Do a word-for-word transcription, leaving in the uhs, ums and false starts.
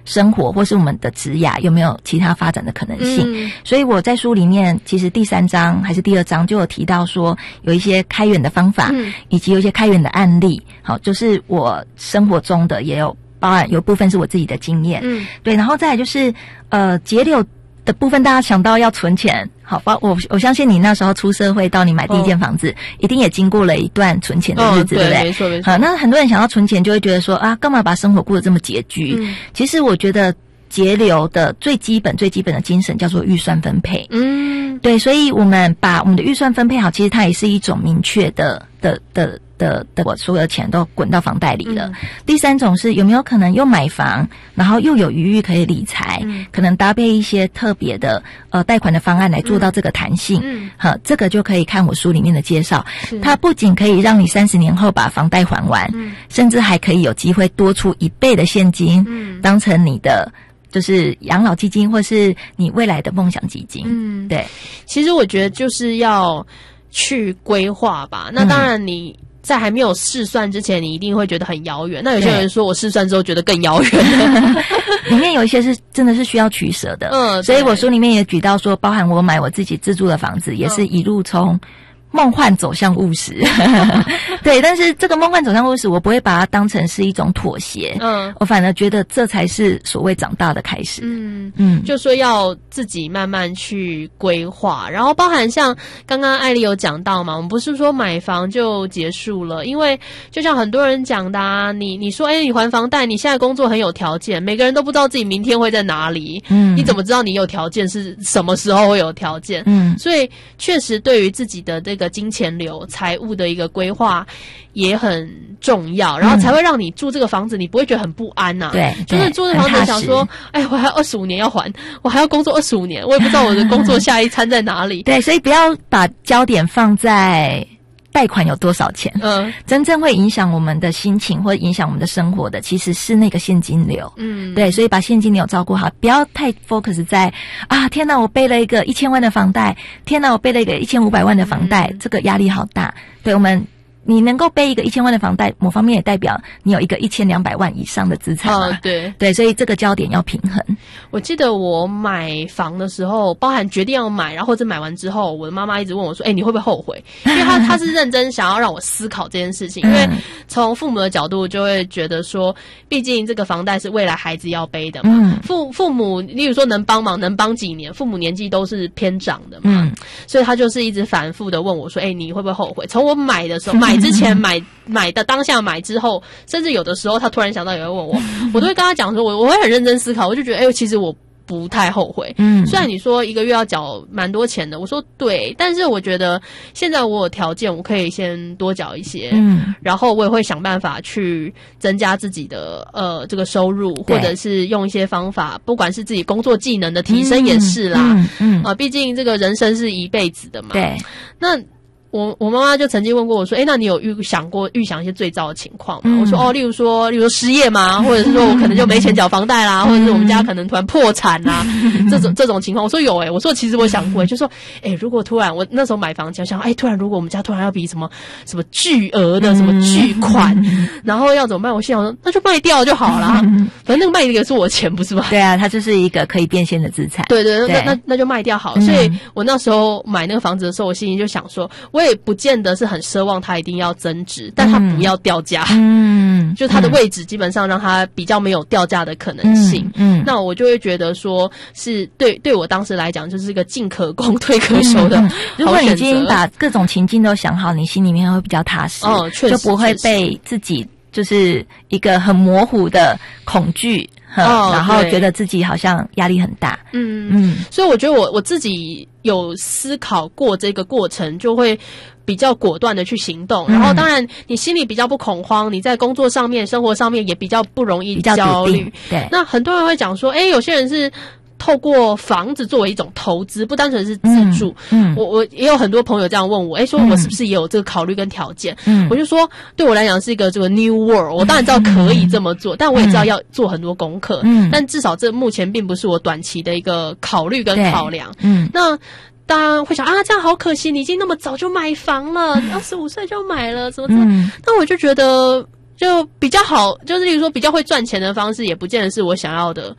生活或是我们的职涯有没有其他发展的可能性。嗯，所以我在书里面其实第三章还是第二章就有提到说有一些开源的方法，嗯，以及有一些开源的案例，好，就是我生活中的也有包含有部分是我自己的经验，嗯，对，然后再来就是呃节流的部分，大家想到要存钱，好，我我相信你那时候出社会到你买第一间房子，哦，一定也经过了一段存钱的日子，哦，对不对？ 没错没错。 好，那很多人想要存钱，就会觉得说啊，干嘛把生活过得这么拮据？嗯，其实我觉得节流的最基本最基本的精神叫做预算分配。嗯，对，所以我们把我们的预算分配好，其实它也是一种明确的的的。的的我所有的钱都滚到房贷里了。嗯，第三种是有没有可能又买房，然后又有余裕可以理财，嗯，可能搭配一些特别的呃贷款的方案来做到这个弹性。嗯，好，这个就可以看我书里面的介绍，它不仅可以让你三十年后把房贷还完，嗯，甚至还可以有机会多出一倍的现金，嗯，当成你的就是养老基金或是你未来的梦想基金。嗯，对， 其实我觉得就是要去规划吧。那当然你，嗯，在还没有试算之前，你一定会觉得很遥远。那有些人说我试算之后觉得更遥远。 里面有一些是真的是需要取舍的。嗯，所以我书里面也举到说，包含我买我自己自住的房子，也是一路从梦幻走向务实。对，但是这个梦幻走向务实，我不会把它当成是一种妥协。嗯，我反而觉得这才是所谓长大的开始。嗯嗯，就说要自己慢慢去规划，然后包含像刚刚艾莉有讲到嘛，我们不是说买房就结束了，因为就像很多人讲的啊，你你说哎，你还房贷，你现在工作很有条件，每个人都不知道自己明天会在哪里。嗯，你怎么知道你有条件是什么时候会有条件？嗯，所以确实对于自己的这个金钱流、财务的一个规划也很重要，然后才会让你住这个房子，你不会觉得很不安呐。 对， 就是住这房子想说，哎，我还有二十五年要还，我还要工作二十五年，我也不知道我的工作下一餐在哪里。 对，所以不要把焦点放在贷款有多少钱，嗯，真正会影响我们的心情或者影响我们的生活的，其实是那个现金流。嗯，对，所以把现金流照顾好，不要太 focus 在啊，天哪，我背了一个一千万的房贷，天哪，我背了一个一千五百万的房贷，嗯，这个压力好大。对，我们。你能够背一个一千万的房贷，某方面也代表你有一个一千两百万以上的资产嘛。哦，对对，所以这个焦点要平衡。 我记得我买房的时候，包含决定要买，然后或者买完之后，我的妈妈一直问我说：“哎，你会不会后悔？”因为她她是认真想要让我思考这件事情，因为从父母的角度就会觉得说，毕竟这个房贷是未来孩子要背的嘛。嗯，父父母，例如说能帮忙能帮几年，父母年纪都是偏长的嘛，嗯，所以他就是一直反复的问我说：“哎，你会不会后悔？”从我买的时候买。买之前买买的当下买之后，甚至有的时候他突然想到也会问我，我都会跟他讲说，我我会很认真思考，我就觉得，哎、欸，其实我不太后悔。嗯，虽然你说一个月要缴蛮多钱的，我说对，但是我觉得现在我有条件，我可以先多缴一些，嗯，然后我也会想办法去增加自己的呃这个收入，或者是用一些方法，不管是自己工作技能的提升也是啦，嗯嗯，啊、呃，毕竟这个人生是一辈子的嘛， 对， 那。我我妈妈就曾经问过我说，诶，那你有预想过预想一些最糟的情况吗？嗯、我说哦，例如说，例如说失业嘛，或者是说我可能就没钱缴房贷啦，或者是我们家可能突然破产啦，这种这种情况，我说有诶、欸，我说其实我想过、欸，就说诶，如果突然我那时候买房前想，诶，突然如果我们家突然要比什么什么巨额的什么巨款，然后要怎么办？我心想说那就卖掉就好啦，反正那个卖一个是我钱不是吗？ 对啊，它就是一个可以变现的资产。 对 对, 对，那那那就卖掉好。所以我那时候买那个房子的时候，我心里就想说。我也不见得是很奢望它一定要增值，但它不要掉价。嗯，就它的位置基本上让它比较没有掉价的可能性。嗯，嗯那我就会觉得说是对对我当时来讲就是一个进可攻退可守的好选择。 如果你已经把各种情境都想好，你心里面会比较踏实，哦，确实就不会被自己就是一个很模糊的恐惧。哦，然后觉得自己好像压力很大， 嗯嗯，所以我觉得我我自己有思考过这个过程，就会比较果断的去行动。嗯、然后当然你心里比较不恐慌，你在工作上面、生活上面也比较不容易焦虑。 对， 那很多人会讲说，哎，有些人是。透过房子作为一种投资，不单纯是自住。嗯，嗯我我也有很多朋友这样问我，哎，说我是不是也有这个考虑跟条件？嗯，我就说对我来讲是一个这个 new world， 我当然知道可以这么做，嗯、但我也知道要做很多功课。嗯，但至少这目前并不是我短期的一个考虑跟考量。嗯，那。当然会想啊，这样好可惜，你已经那么早就买房了，二十五岁就买了，什么什么。嗯、那我就觉得。就比较好，就是例如说比较会赚钱的方式，也不见得是我想要的